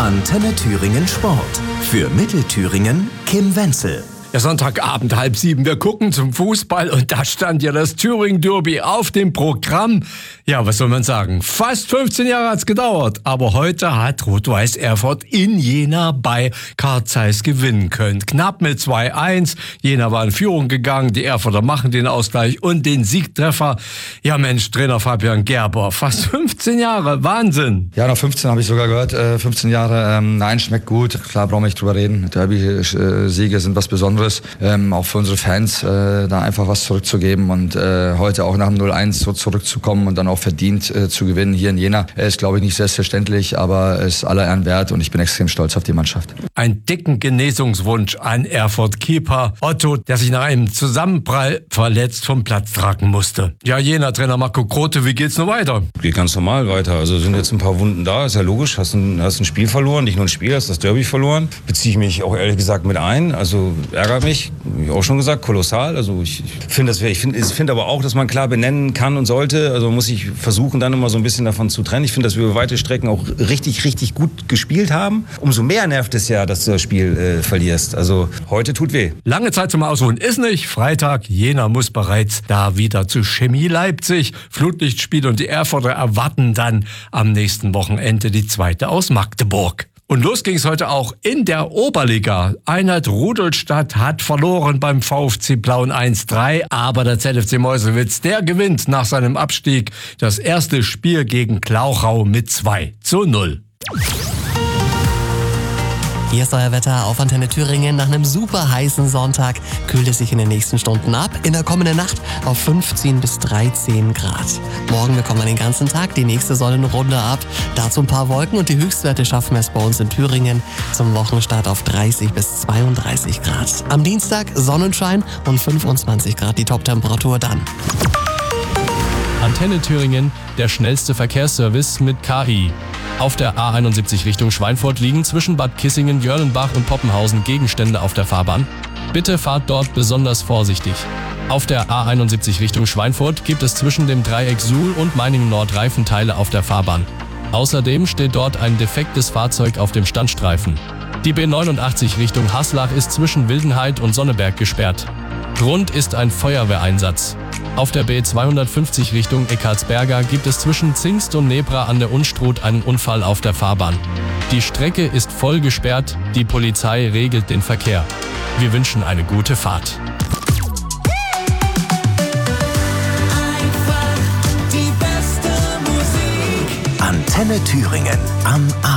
Antenne Thüringen Sport. Für Mittelthüringen Kim Wenzel. Ja, Sonntagabend 6:30. Wir gucken zum Fußball und da stand ja das Thüringen Derby auf dem Programm. Ja, was soll man sagen? Fast 15 Jahre hat's gedauert. Aber heute hat Rot-Weiß Erfurt in Jena bei Carl Zeiss gewinnen können. Knapp mit 2:1. Jena war in Führung gegangen. Die Erfurter machen den Ausgleich und den Siegtreffer. Ja Mensch, Trainer Fabian Gerber. Fast 15 Jahre. Wahnsinn. Ja, nach 15 habe ich sogar gehört. 15 Jahre. Nein, schmeckt gut. Klar, brauchen wir nicht drüber reden. Derby-Siege sind was Besonderes. Auch für unsere Fans, da einfach was zurückzugeben und heute auch nach dem 0:1 so zurückzukommen und dann auch verdient zu gewinnen hier in Jena. Ist, glaube ich, nicht selbstverständlich, aber ist aller Ehren wert und ich bin extrem stolz auf die Mannschaft. Einen dicken Genesungswunsch an Erfurt-Keeper Otto, der sich nach einem Zusammenprall verletzt vom Platz tragen musste. Ja, Jena-Trainer Marco Grote, wie geht's noch weiter? Geht ganz normal weiter. Also sind jetzt ein paar Wunden da, ist ja logisch. Hast ein Spiel verloren, nicht nur ein Spiel, hast das Derby verloren. Beziehe ich mich auch ehrlich gesagt mit ein. Also ärgert mich, wie auch schon gesagt, kolossal. Also ich finde aber auch, dass man klar benennen kann und sollte. Also muss ich versuchen, dann immer so ein bisschen davon zu trennen. Ich finde, dass wir über weite Strecken auch richtig, richtig gut gespielt haben. Umso mehr nervt es ja, dass du das Spiel verlierst. Also heute tut weh. Lange Zeit zum Ausruhen ist nicht. Freitag, Jena muss bereits da wieder zu Chemie Leipzig. Flutlichtspiel und die Erfurter erwarten dann am nächsten Wochenende die zweite aus Magdeburg. Und los ging es heute auch in der Oberliga. Einheit Rudolstadt hat verloren beim VfC Plauen 1:3, aber der ZFC Meuselwitz, der gewinnt nach seinem Abstieg das erste Spiel gegen Glauchau mit 2:0. Hier ist euer Wetter auf Antenne Thüringen. Nach einem super heißen Sonntag kühlt es sich in den nächsten Stunden ab. In der kommenden Nacht auf 15 bis 13 Grad. Morgen bekommen wir den ganzen Tag die nächste Sonnenrunde ab. Dazu ein paar Wolken und die Höchstwerte schaffen wir es bei uns in Thüringen zum Wochenstart auf 30 bis 32 Grad. Am Dienstag Sonnenschein und 25 Grad die Toptemperatur dann. Antenne Thüringen, der schnellste Verkehrsservice mit KI. Auf der A71 Richtung Schweinfurt liegen zwischen Bad Kissingen, Jörlenbach und Poppenhausen Gegenstände auf der Fahrbahn. Bitte fahrt dort besonders vorsichtig. Auf der A71 Richtung Schweinfurt gibt es zwischen dem Dreieck Suhl und Meiningen Nord Reifenteile auf der Fahrbahn. Außerdem steht dort ein defektes Fahrzeug auf dem Standstreifen. Die B89 Richtung Haslach ist zwischen Wildenheid und Sonneberg gesperrt. Grund ist ein Feuerwehreinsatz. Auf der B250 Richtung Eckartsberger gibt es zwischen Zingst und Nebra an der Unstrut einen Unfall auf der Fahrbahn. Die Strecke ist voll gesperrt, die Polizei regelt den Verkehr. Wir wünschen eine gute Fahrt. Antenne Thüringen am